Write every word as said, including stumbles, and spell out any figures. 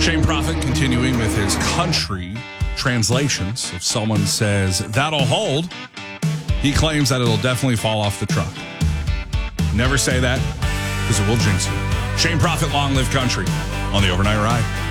Shane Prophet continuing with his country translations. If someone says, that'll hold, he claims that it'll definitely fall off the truck. Never say that, because it will jinx you. Shane Prophet, long live country, on the Overnight Ride.